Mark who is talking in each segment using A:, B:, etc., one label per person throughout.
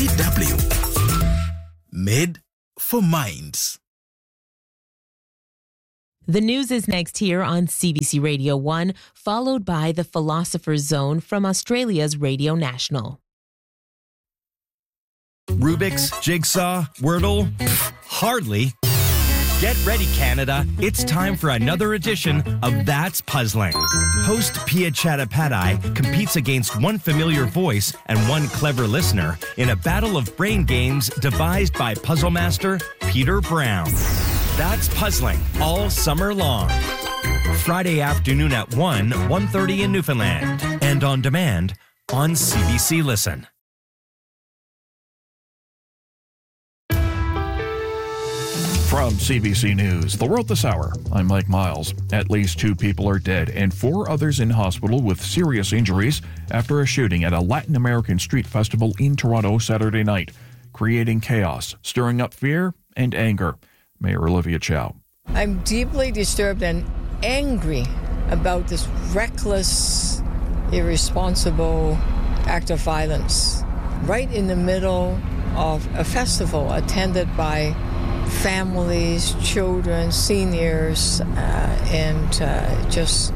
A: DW. Made for Minds.
B: The news is next here on CBC Radio 1, followed by the Philosopher's Zone from Australia's Radio National.
C: Rubik's, Jigsaw, Wordle? Hardly. Get ready, Canada. It's time for another edition of That's Puzzling. Host Pia Chattopadhyay competes against one familiar voice and one clever listener in a battle of brain games devised by puzzle master Peter Brown. That's Puzzling all summer long. Friday afternoon at 1:30 in Newfoundland. And on demand on CBC Listen.
D: From CBC News, The World This Hour, I'm Mike Miles. At least 2 people are dead and 4 others in hospital with serious injuries after a shooting at a Latin American street festival in Toronto Saturday night, creating chaos, stirring up fear and anger. Mayor Olivia Chow.
E: I'm deeply disturbed and angry about this reckless, irresponsible act of violence right in the middle of a festival attended by families, children, seniors, and just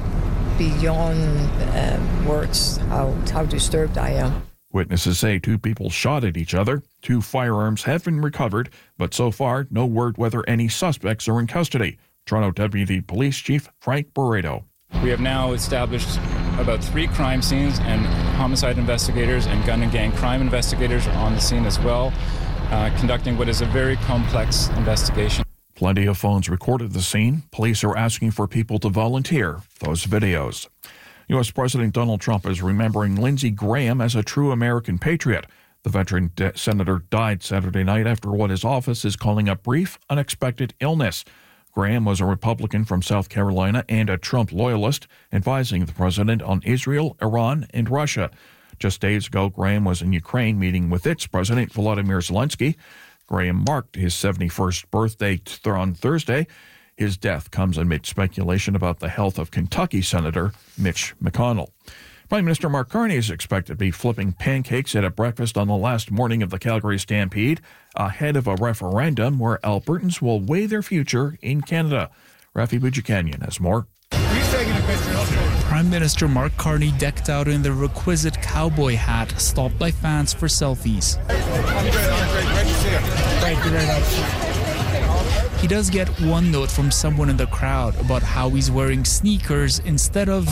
E: beyond words how disturbed I am.
D: Witnesses say 2 people shot at each other. 2 firearms have been recovered, but so far, no word whether any suspects are in custody. Toronto Deputy Police Chief Frank Barreto.
F: We have now established about 3 crime scenes, and homicide investigators and gun and gang crime investigators are on the scene as well, conducting what is a very complex investigation.
D: Plenty of phones recorded the scene. Police are asking for people to volunteer those videos. U.S. President Donald Trump is remembering Lindsey Graham as a true American patriot. The veteran senator died Saturday night after what his office is calling a brief, unexpected illness. Graham was a Republican from South Carolina and a Trump loyalist, advising the president on Israel, Iran, and Russia. Just days ago, Graham was in Ukraine meeting with its president, Volodymyr Zelensky. Graham marked his 71st birthday on Thursday. His death comes amid speculation about the health of Kentucky Senator Mitch McConnell. Prime Minister Mark Carney is expected to be flipping pancakes at a breakfast on the last morning of the Calgary Stampede, ahead of a referendum where Albertans will weigh their future in Canada. Rafi Boudjikanian has more.
G: Prime Minister Mark Carney decked out in the requisite cowboy hat, stopped by fans for selfies.
H: I'm great. Great to see you. Thank you very much.
G: He does get one note from someone in the crowd about how he's wearing sneakers instead of...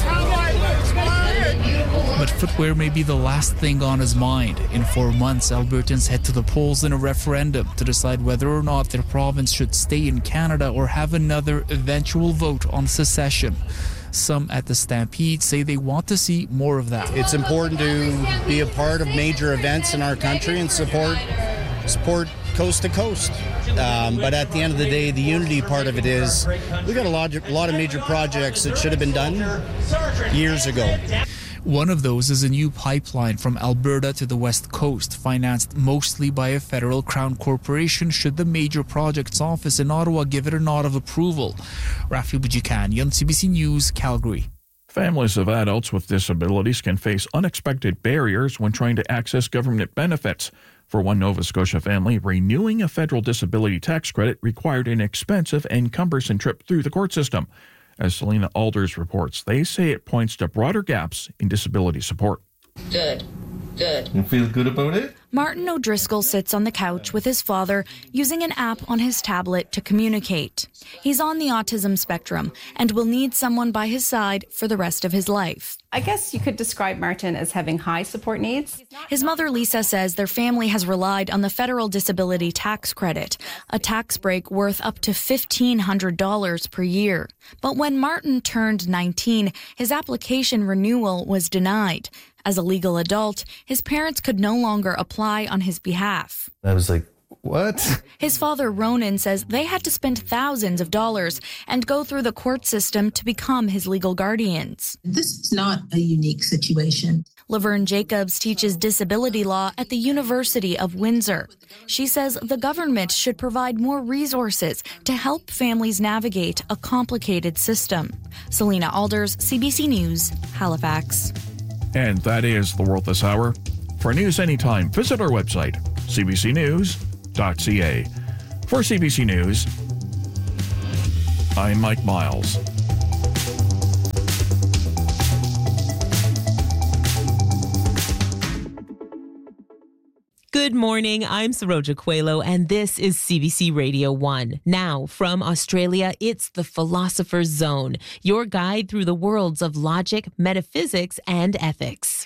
G: But footwear may be the last thing on his mind. In 4 months, Albertans head to the polls in a referendum to decide whether or not their province should stay in Canada or have another eventual vote on secession. Some at the Stampede say they want to see more of that.
I: It's important to be a part of major events in our country and support coast to coast. But at the end of the day, the unity part of it is we've got a lot of major projects that should have been done years ago.
G: One of those is a new pipeline from Alberta to the West Coast, financed mostly by a federal crown corporation should the Major Projects Office in Ottawa give it a nod of approval. Rafi Boudjikanian, CBC News, Calgary.
D: Families of adults with disabilities can face unexpected barriers when trying to access government benefits. For one Nova Scotia family, renewing a federal disability tax credit required an expensive and cumbersome trip through the court system. As Selena Alders reports, they say it points to broader gaps in disability support.
J: Good.
K: You feel good about it?
J: Martin O'Driscoll sits on the couch with his father using an app on his tablet to communicate. He's on the autism spectrum and will need someone by his side for the rest of his life.
L: I guess you could describe Martin as having high support needs.
J: His mother, Lisa, says their family has relied on the federal disability tax credit, a tax break worth up to $1,500 per year. But when Martin turned 19, his application renewal was denied. As a legal adult, his parents could no longer apply on his behalf.
K: I was like, what?
J: His father, Ronan, says they had to spend thousands of dollars and go through the court system to become his legal guardians.
M: This is not a unique situation.
J: Laverne Jacobs teaches disability law at the University of Windsor. She says the government should provide more resources to help families navigate a complicated system. Selena Alders, CBC News, Halifax.
D: And that is The World This Hour. For news anytime, visit our website, cbcnews.ca. For CBC News, I'm Mike Miles.
B: Good morning, I'm Saroja Coelho, and this is CBC Radio 1. Now, from Australia, it's the Philosopher's Zone, your guide through the worlds of logic, metaphysics, and ethics.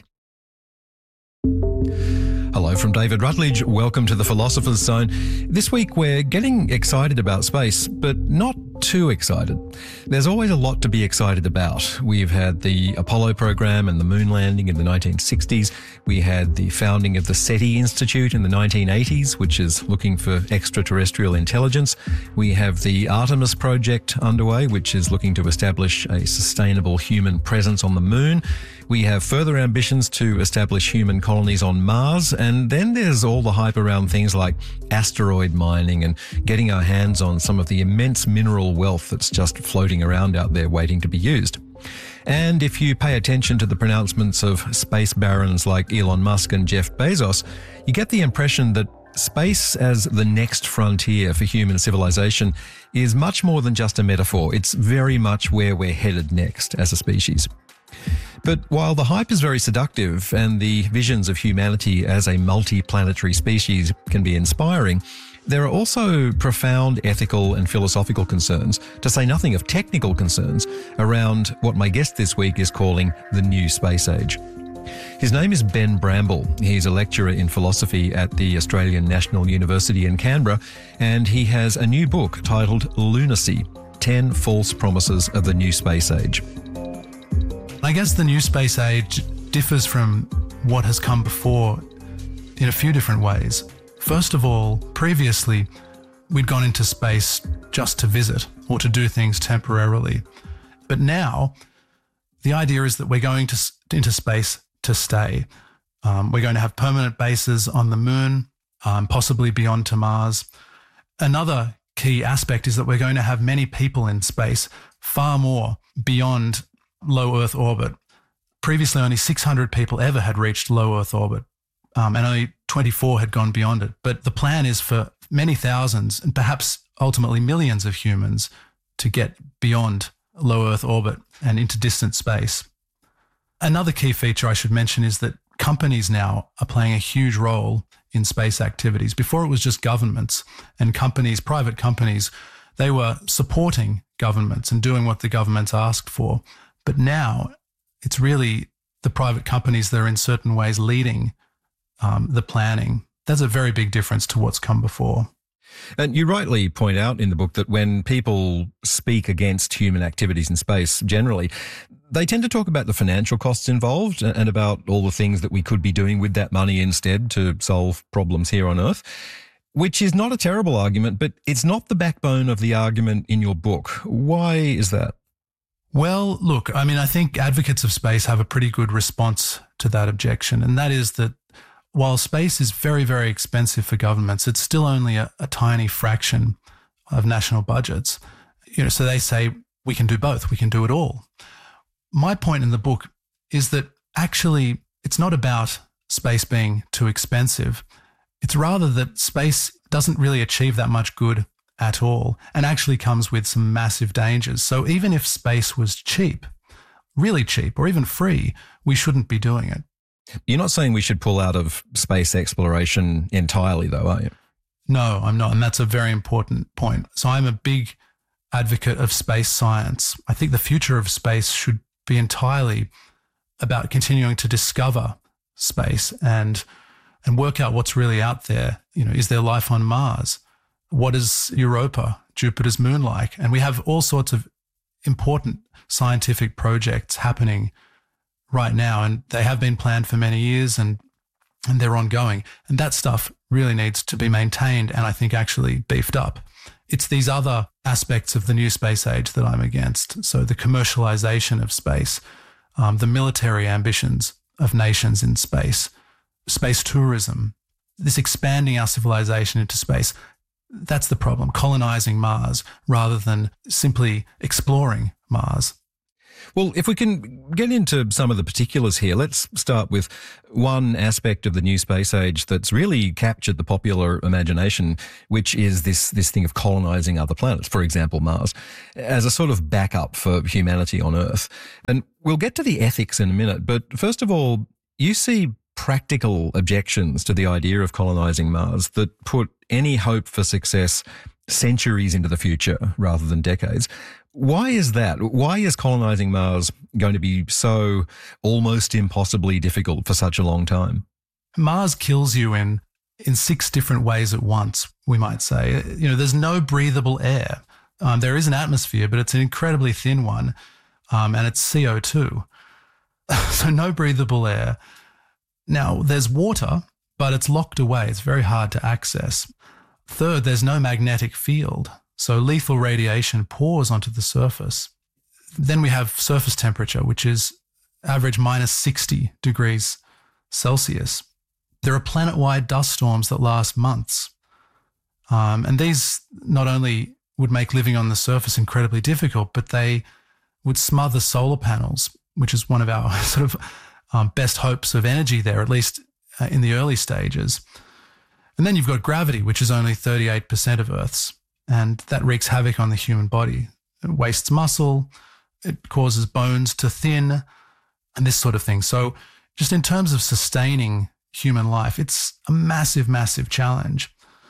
N: Hello from David Rutledge. Welcome to the Philosopher's Zone. This week we're getting excited about space, but not too excited. There's always a lot to be excited about. We've had the Apollo program and the moon landing in the 1960s. We had the founding of the SETI Institute in the 1980s, which is looking for extraterrestrial intelligence. We have the Artemis project underway, which is looking to establish a sustainable human presence on the moon. We have further ambitions to establish human colonies on Mars, and then there's all the hype around things like asteroid mining and getting our hands on some of the immense mineral wealth that's just floating around out there waiting to be used. And if you pay attention to the pronouncements of space barons like Elon Musk and Jeff Bezos, you get the impression that space as the next frontier for human civilization is much more than just a metaphor. It's very much where we're headed next as a species. But while the hype is very seductive and the visions of humanity as a multi-planetary species can be inspiring, there are also profound ethical and philosophical concerns, to say nothing of technical concerns, around what my guest this week is calling the new space age. His name is Ben Bramble. He's a lecturer in philosophy at the Australian National University in Canberra, and he has a new book titled Lunacy: 10 False Promises of the New Space Age.
O: I guess the new space age differs from what has come before in a few different ways. First of all, previously, we'd gone into space just to visit or to do things temporarily. But now, the idea is that we're going into space to stay. We're going to have permanent bases on the moon, possibly beyond to Mars. Another key aspect is that we're going to have many people in space, far more beyond low Earth orbit. Previously, only 600 people ever had reached low Earth orbit, and only 24 had gone beyond it. But the plan is for many thousands and perhaps ultimately millions of humans to get beyond low Earth orbit and into distant space. Another key feature I should mention is that companies now are playing a huge role in space activities. Before it was just governments and companies, private companies, they were supporting governments and doing what the governments asked for. But now it's really the private companies that are in certain ways leading the planning. That's a very big difference to what's come before.
N: And you rightly point out in the book that when people speak against human activities in space generally, they tend to talk about the financial costs involved and about all the things that we could be doing with that money instead to solve problems here on Earth, which is not a terrible argument, but it's not the backbone of the argument in your book. Why is that?
O: Well, look, I mean, I think advocates of space have a pretty good response to that objection, and that is that while space is very, very expensive for governments, it's still only a tiny fraction of national budgets. So they say we can do both, we can do it all. My point in the book is that actually it's not about space being too expensive. It's rather that space doesn't really achieve that much good at all and actually comes with some massive dangers. So even if space was cheap, really cheap, or even free, we shouldn't be doing it.
N: You're not saying we should pull out of space exploration entirely, though, are you?
O: No, I'm not. And that's a very important point. So I'm a big advocate of space science. I think the future of space should be entirely about continuing to discover space and work out what's really out there. Is there life on Mars? What is Europa, Jupiter's moon, like? And we have all sorts of important scientific projects happening right now, and they have been planned for many years and they're ongoing. And that stuff really needs to be maintained and I think actually beefed up. It's these other aspects of the new space age that I'm against. So the commercialization of space, the military ambitions of nations in space, space tourism, this expanding our civilization into space. That's the problem, colonizing Mars rather than simply exploring Mars.
N: Well, if we can get into some of the particulars here, let's start with one aspect of the new space age that's really captured the popular imagination, which is this thing of colonizing other planets, for example, Mars, as a sort of backup for humanity on Earth. And we'll get to the ethics in a minute, but first of all, you see practical objections to the idea of colonizing Mars that put any hope for success centuries into the future rather than decades. Why is that? Why is colonizing Mars going to be so almost impossibly difficult for such a long time?
O: Mars kills you in 6 different ways at once, we might say. There's no breathable air. There is an atmosphere, but it's an incredibly thin one, and it's CO2. So no breathable air. Now, there's water, but it's locked away. It's very hard to access. Third, there's no magnetic field. So lethal radiation pours onto the surface. Then we have surface temperature, which is average minus 60 degrees Celsius. There are planet-wide dust storms that last months. And these not only would make living on the surface incredibly difficult, but they would smother solar panels, which is one of our sort of best hopes of energy there, at least in the early stages. And then you've got gravity, which is only 38% of Earth's. And that wreaks havoc on the human body. It wastes muscle, it causes bones to thin, and this sort of thing. So just in terms of sustaining human life, it's a massive, massive challenge.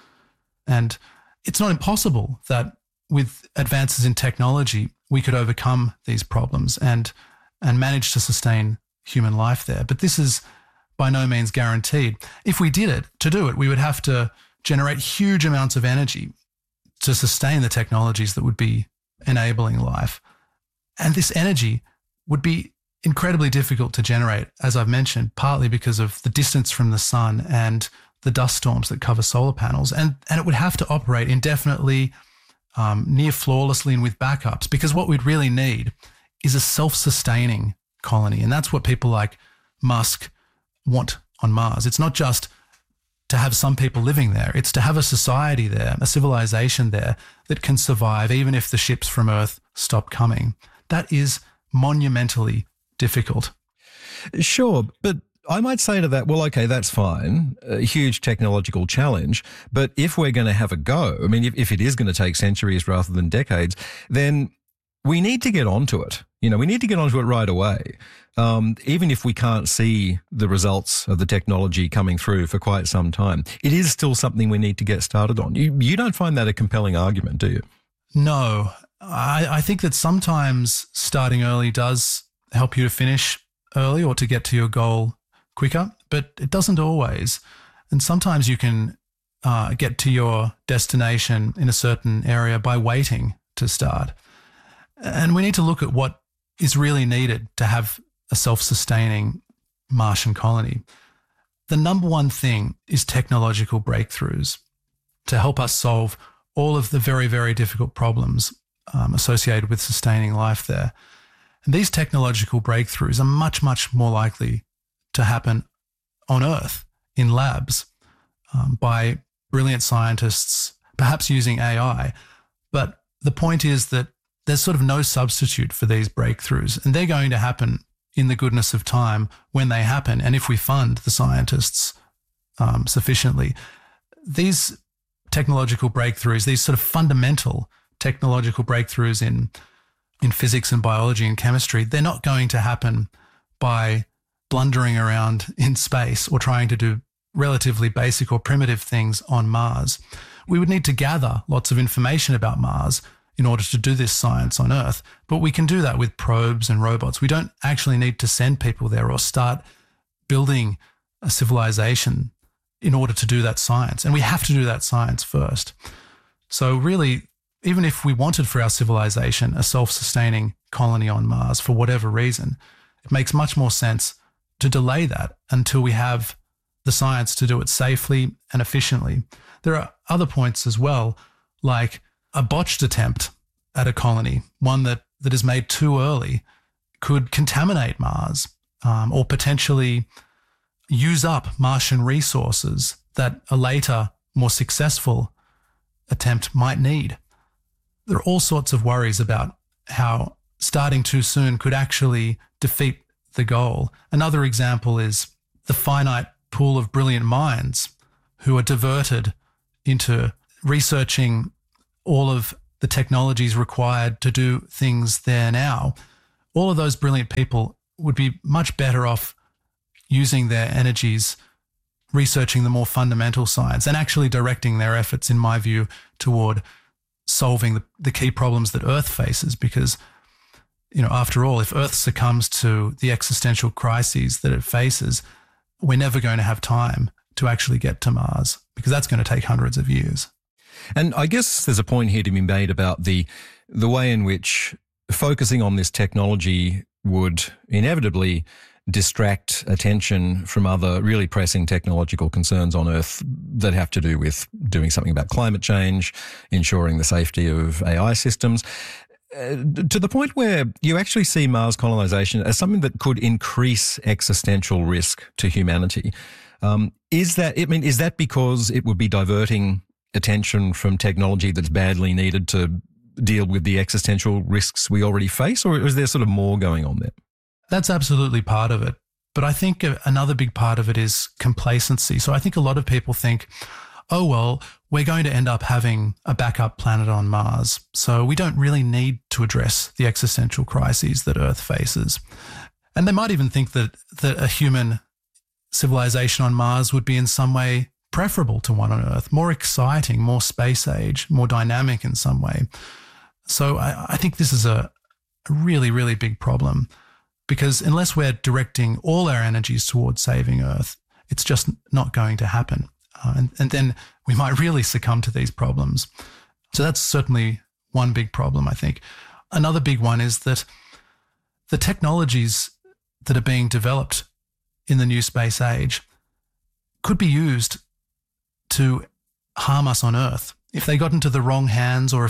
O: And it's not impossible that with advances in technology, we could overcome these problems and manage to sustain human life there. But this is by no means guaranteed. If we did it, to do it, we would have to generate huge amounts of energy to sustain the technologies that would be enabling life. And this energy would be incredibly difficult to generate, as I've mentioned, partly because of the distance from the sun and the dust storms that cover solar panels. And it would have to operate indefinitely, near flawlessly and with backups, because what we'd really need is a self-sustaining colony. And that's what people like Musk want on Mars. It's not just to have some people living there. It's to have a society there, a civilization there that can survive even if the ships from Earth stop coming. That is monumentally difficult.
N: Sure, but I might say to that, well, okay, that's fine, a huge technological challenge, but if we're going to have a go, I mean, if it is going to take centuries rather than decades, then we need to get onto it. We need to get onto it right away. Even if we can't see the results of the technology coming through for quite some time, it is still something we need to get started on. You don't find that a compelling argument, do you?
O: No. I think that sometimes starting early does help you to finish early or to get to your goal quicker, but it doesn't always. And sometimes you can get to your destination in a certain area by waiting to start. And we need to look at what is really needed to have a self-sustaining Martian colony. The number one thing is technological breakthroughs to help us solve all of the very, very difficult problems associated with sustaining life there. And these technological breakthroughs are much, much more likely to happen on Earth in labs by brilliant scientists, perhaps using AI. But the point is that there's sort of no substitute for these breakthroughs, and they're going to happen in the goodness of time when they happen. And if we fund the scientists sufficiently, these technological breakthroughs, these sort of fundamental technological breakthroughs in physics and biology and chemistry, they're not going to happen by blundering around in space or trying to do relatively basic or primitive things on Mars. We would need to gather lots of information about Mars in order to do this science on Earth. But we can do that with probes and robots. We don't actually need to send people there or start building a civilization in order to do that science. And we have to do that science first. So really, even if we wanted for our civilization a self-sustaining colony on Mars for whatever reason, it makes much more sense to delay that until we have the science to do it safely and efficiently. There are other points as well, like a botched attempt at a colony, one that is made too early, could contaminate Mars or potentially use up Martian resources that a later, more successful attempt might need. There are all sorts of worries about how starting too soon could actually defeat the goal. Another example is the finite pool of brilliant minds who are diverted into researching all of the technologies required to do things there now. All of those brilliant people would be much better off using their energies researching the more fundamental science and actually directing their efforts, in my view, toward solving the key problems that Earth faces. Because, after all, if Earth succumbs to the existential crises that it faces, we're never going to have time to actually get to Mars, because that's going to take hundreds of years.
N: And I guess there's a point here to be made about the way in which focusing on this technology would inevitably distract attention from other really pressing technological concerns on Earth that have to do with doing something about climate change, ensuring the safety of AI systems, to the point where you actually see Mars colonization as something that could increase existential risk to humanity. Is that because it would be diverting attention from technology that's badly needed to deal with the existential risks we already face, or is there sort of more going on there?
O: That's absolutely part of it. But I think another big part of it is complacency. So I think a lot of people think, oh, well, we're going to end up having a backup planet on Mars, so we don't really need to address the existential crises that Earth faces. And they might even think that a human civilization on Mars would be in some way preferable to one on Earth, more exciting, more space age, more dynamic in some way. So I think this is a really, really big problem, because unless we're directing all our energies towards saving Earth, it's just not going to happen. And then we might really succumb to these problems. So that's certainly one big problem, I think. Another big one is that the technologies that are being developed in the new space age could be used to harm us on Earth. If they got into the wrong hands, or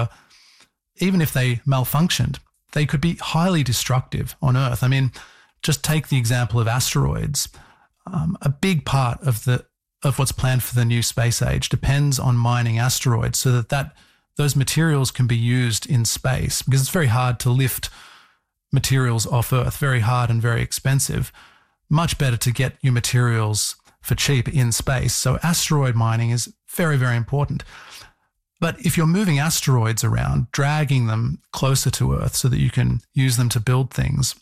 O: even if they malfunctioned, they could be highly destructive on Earth. I mean, just take the example of asteroids. A big part of what's planned for the new space age depends on mining asteroids so that those materials can be used in space, because it's very hard to lift materials off Earth, very hard and very expensive. Much better to get your materials for cheap in space. So asteroid mining is very, very important. But if you're moving asteroids around, dragging them closer to Earth so that you can use them to build things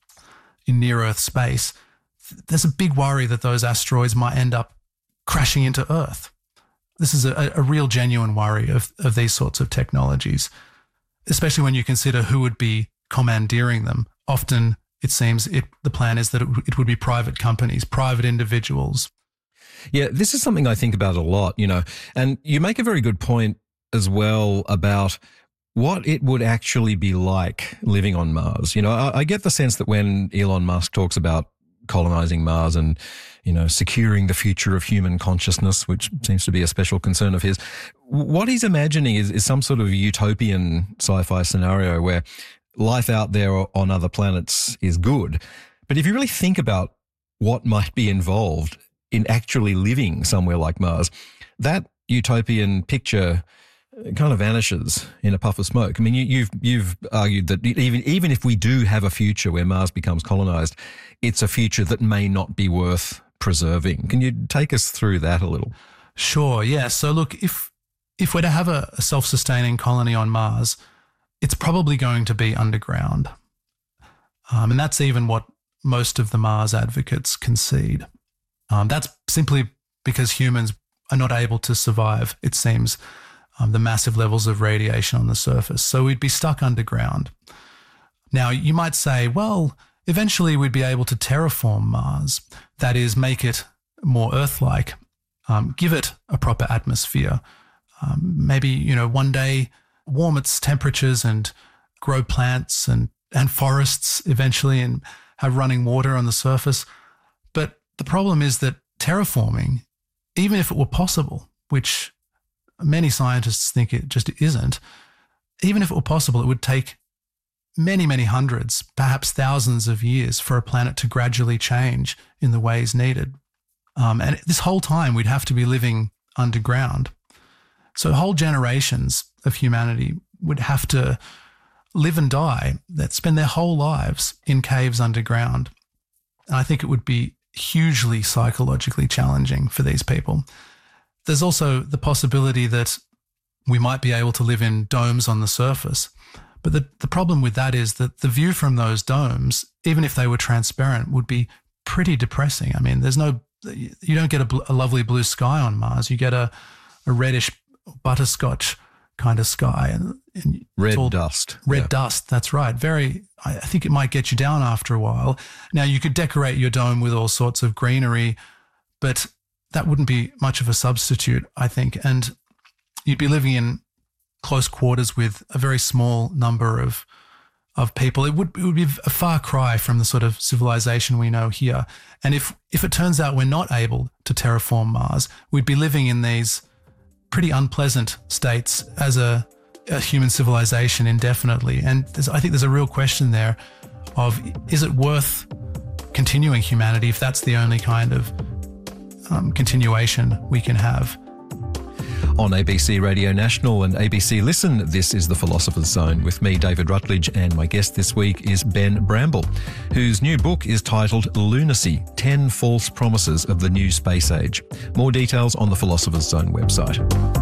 O: in near-Earth space, there's a big worry that those asteroids might end up crashing into Earth. This is a real genuine worry of these sorts of technologies, especially when you consider who would be commandeering them. Often it seems the plan is that it would be private companies, private individuals.
N: Yeah, this is something I think about a lot, and you make a very good point as well about what it would actually be like living on Mars. I get the sense that when Elon Musk talks about colonizing Mars and, securing the future of human consciousness, which seems to be a special concern of his, what he's imagining is some sort of utopian sci-fi scenario where life out there on other planets is good. But if you really think about what might be involved in actually living somewhere like Mars, that utopian picture kind of vanishes in a puff of smoke. I mean, you've argued that even if we do have a future where Mars becomes colonized, it's a future that may not be worth preserving. Can you take us through that a little?
O: Sure, yeah. So look, if we're to have a self-sustaining colony on Mars, it's probably going to be underground. And that's even what most of the Mars advocates concede. That's simply because humans are not able to survive, it seems, the massive levels of radiation on the surface. So we'd be stuck underground. Now, you might say, well, eventually we'd be able to terraform Mars. That is, make it more Earth-like, give it a proper atmosphere. Maybe, one day warm its temperatures and grow plants and forests eventually and have running water on the surface. But the problem is that terraforming, even if it were possible, which many scientists think it just isn't, even if it were possible, it would take many, many hundreds, perhaps thousands of years for a planet to gradually change in the ways needed. And this whole time we'd have to be living underground. So whole generations of humanity would have to live and die, that spend their whole lives in caves underground. And I think it would be hugely psychologically challenging for these people. There's also the possibility that we might be able to live in domes on the surface. But the problem with that is that the view from those domes, even if they were transparent, would be pretty depressing. I mean, you don't get a lovely blue sky on Mars. You get a reddish butterscotch kind of sky. And
N: red dust.
O: Red dust, that's right. I think it might get you down after a while. Now, you could decorate your dome with all sorts of greenery, but that wouldn't be much of a substitute, I think. And you'd be living in close quarters with a very small number of people. It would be a far cry from the sort of civilization we know here. And if it turns out we're not able to terraform Mars, we'd be living in these pretty unpleasant states as a human civilization indefinitely. And I think there's a real question there of, is it worth continuing humanity if that's the only kind of continuation we can have?
N: On ABC Radio National and ABC Listen, this is The Philosopher's Zone with me, David Rutledge, and my guest this week is Ben Bramble, whose new book is titled Lunacy, 10 False Promises of the New Space Age. More details on the Philosopher's Zone website.